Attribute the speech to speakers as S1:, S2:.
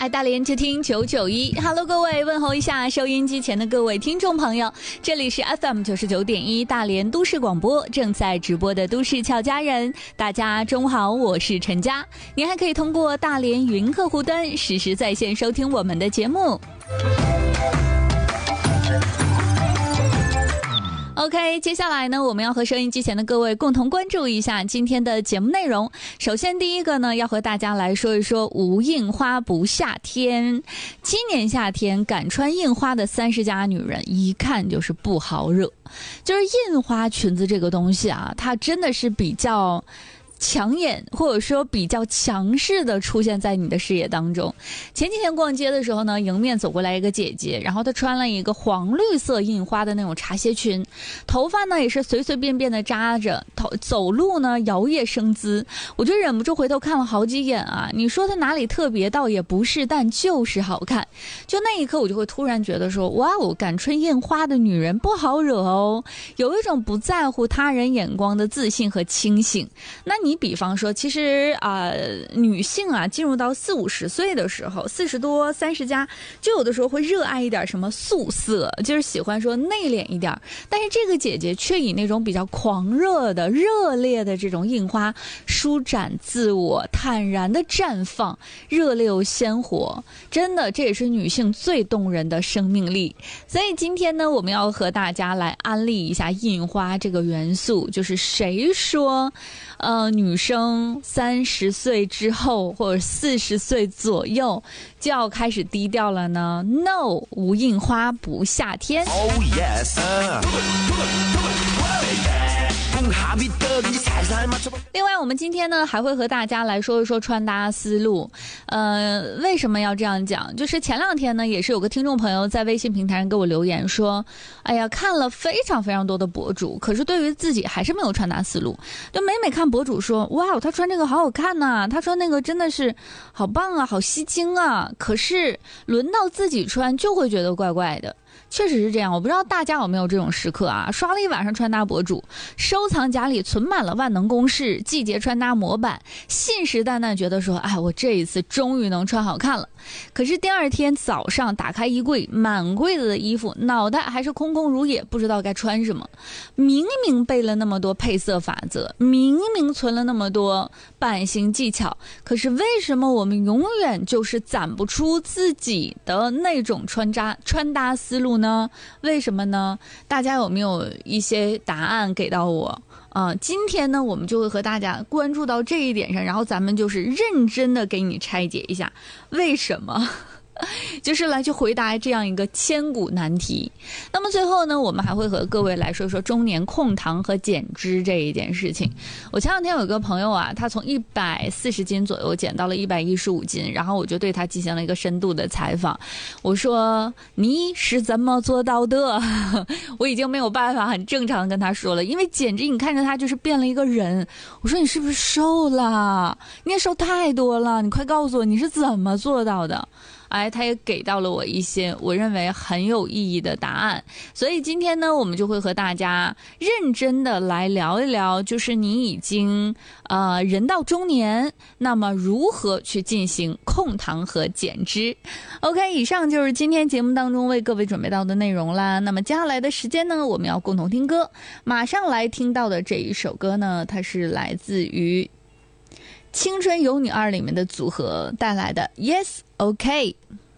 S1: 大连就听991 Hello 各位，问候一下收音机前的各位听众朋友，这里是 FM 99.1大连都市广播，正在直播的都市俏佳人，大家中午好，我是陈佳。您还可以通过大连云客户端实时在线收听我们的节目。OK， 接下来呢，我们要和收音机前的各位共同关注一下今天的节目内容。首先第一个呢，要和大家来说一说无印花不夏天。今年夏天敢穿印花的30家女人一看就是不好惹。就是印花裙子这个东西啊，它真的是比较抢眼，或者说比较强势的出现在你的视野当中。前几天逛街的时候呢，迎面走过来一个姐姐，然后她穿了一个黄绿色印花的那种茶鞋裙，头发呢也是随随便便的扎着，走路呢摇曳生姿，我就忍不住回头看了好几眼啊。你说她哪里特别倒也不是，但就是好看。就那一刻我就会突然觉得说，哇哦，敢穿印花的女人不好惹哦，有一种不在乎他人眼光的自信和清醒。那你比方说，其实女性啊，进入到40-50岁的时候，40多30加，就有的时候会热爱一点什么素色，就是喜欢说内敛一点。但是这个姐姐却以那种比较狂热的、热烈的这种印花，舒展自我，坦然的绽放，热烈又鲜活。真的，这也是女性最动人的生命力。所以今天呢，我们要和大家来安利一下印花这个元素。就是谁说女生30岁之后或者40岁左右就要开始低调了呢？ No， 无印花不夏天。
S2: Oh yes。
S1: 另外我们今天呢还会和大家来说一说穿搭思路。为什么要这样讲？就是前两天呢也是有个听众朋友在微信平台上给我留言说，哎呀，看了非常非常多的博主，可是对于自己还是没有穿搭思路。就每看博主说，哇，他穿这个好好看呐，他穿那个真的是好棒啊，好吸睛啊，可是轮到自己穿就会觉得怪怪的。确实是这样，我不知道大家有没有这种时刻啊？刷了一晚上穿搭博主，收藏夹里存满了万能公式、季节穿搭模板，信誓旦旦觉得说，哎，我这一次终于能穿好看了。可是第二天早上打开衣柜，满柜子的衣服，脑袋还是空空如也，不知道该穿什么。明明背了那么多配色法则，明明存了那么多版型技巧，可是为什么我们永远就是攒不出自己的那种穿搭思路呢？为什么呢？大家有没有一些答案给到我？今天呢，我们就会和大家关注到这一点上，然后咱们就是认真的给你拆解一下为什么。就是来去回答这样一个千古难题。那么最后呢，我们还会和各位来说说中年控糖和减脂这一件事情。我前两天有一个朋友啊，他从140斤左右减到了115斤，然后我就对他进行了一个深度的采访。我说，你是怎么做到的？我已经没有办法很正常的跟他说了，因为简直你看着他就是变了一个人。我说，你是不是瘦了？你也瘦太多了，你快告诉我你是怎么做到的？哎，他也给到了我一些我认为很有意义的答案。所以今天呢，我们就会和大家认真的来聊一聊，就是你已经人到中年，那么如何去进行控糖和减脂。 OK， 以上就是今天节目当中为各位准备到的内容啦。那么接下来的时间呢，我们要共同听歌。马上来听到的这一首歌呢，它是来自于青春有你2里面的组合带来的 Yes OK。